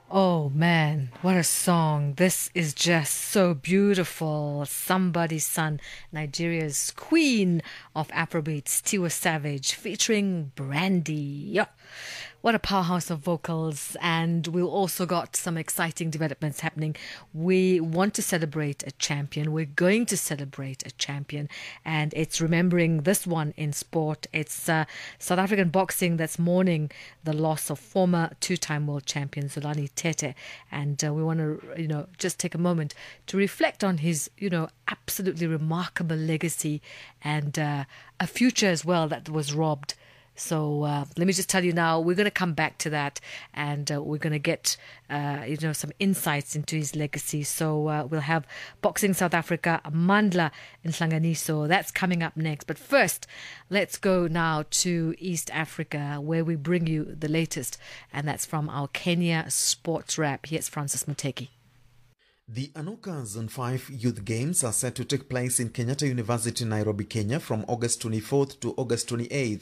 Oh man, what a song. This is just so beautiful. Somebody's Son, Nigeria's queen of Afrobeats, Tiwa Savage, featuring Brandy. Yeah. What a powerhouse of vocals. And we've also got some exciting developments happening. We want to celebrate a champion. We're going to celebrate a champion. And it's remembering this one in sport. It's South African boxing that's mourning the loss of former two-time world champion Zolani Tete. And we want to, just take a moment to reflect on his, absolutely remarkable legacy and a future as well that was robbed. So let me just tell you now, we're going to come back to that and we're going to get, some insights into his legacy. So we'll have Boxing South Africa, Mandla Nhlanganiso. That's coming up next. But first, let's go now to East Africa, where we bring you the latest. And that's from our Kenya Sports Wrap. Here's Francis Muteki. The Anoka Zone 5 Youth Games are set to take place in Kenyatta University, Nairobi, Kenya from August 24th to August 28th,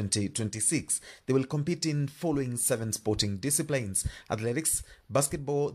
2026. They will compete in following 7 sporting disciplines: athletics, basketball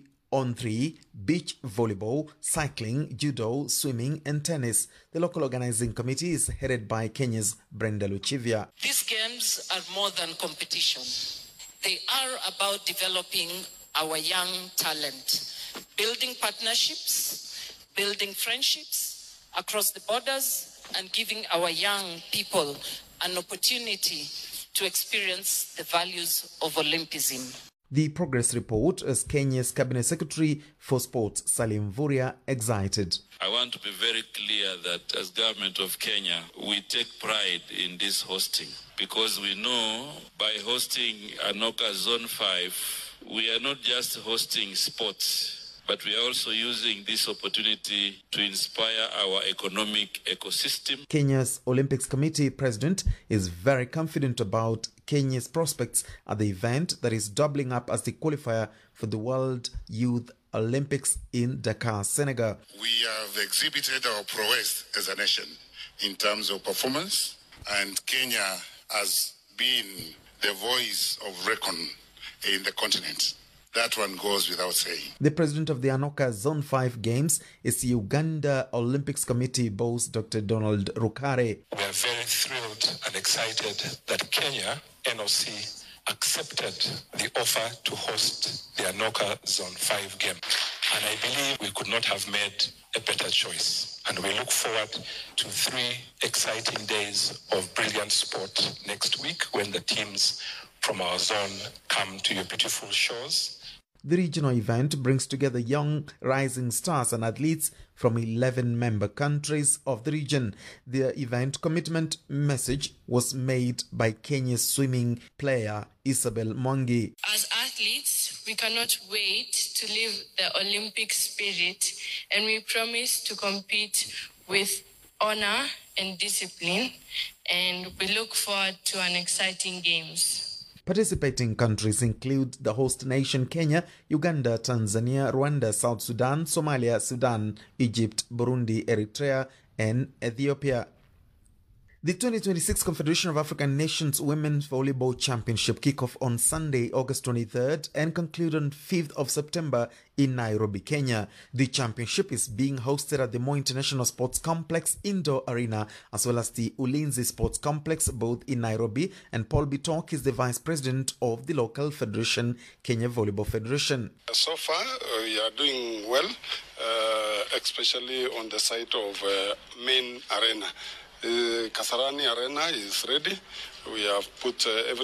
3-on-3, beach volleyball, cycling, judo, swimming and tennis. The local organizing committee is headed by Kenya's Brenda Luchivia. These games are more than competition. They are about developing our young talent, building partnerships, building friendships across the borders, and giving our young people an opportunity to experience the values of Olympism. The progress report, as Kenya's Cabinet Secretary for Sports, Salim Vuria, excited. I want to be very clear that as government of Kenya, we take pride in this hosting, because we know by hosting Anoka Zone 5, we are not just hosting sports, but we are also using this opportunity to inspire our economic ecosystem. Kenya's Olympics Committee president is very confident about Kenya's prospects at the event that is doubling up as the qualifier for the World Youth Olympics in Dakar, Senegal. We have exhibited our prowess as a nation in terms of performance, and Kenya has been the voice of recon in the continent. That one goes without saying. The president of the Anoka Zone 5 Games is Uganda Olympics Committee boss Dr. Donald Rukare. We are very thrilled and excited that Kenya NOC accepted the offer to host the Anoka Zone 5 game. And I believe we could not have made a better choice. And we look forward to 3 exciting days of brilliant sport next week when the teams from our zone come to your beautiful shores. The regional event brings together young rising stars and athletes from 11 member countries of the region. The event commitment message was made by Kenya's swimming player Isabel Mwangi. As athletes, we cannot wait to live the Olympic spirit, and we promise to compete with honor and discipline, and we look forward to an exciting games. Participating countries include the host nation Kenya, Uganda, Tanzania, Rwanda, South Sudan, Somalia, Sudan, Egypt, Burundi, Eritrea, and Ethiopia. The 2026 Confederation of African Nations Women's Volleyball Championship kick off on Sunday, August 23rd and conclude on 5th of September in Nairobi, Kenya. The championship is being hosted at the Moi International Sports Complex Indoor Arena as well as the Ulinzi Sports Complex, both in Nairobi, and Paul Bitok is the Vice President of the local federation, Kenya Volleyball Federation. So far, we are doing well, especially on the side of main arena. Kasarani Arena is ready. We have put everything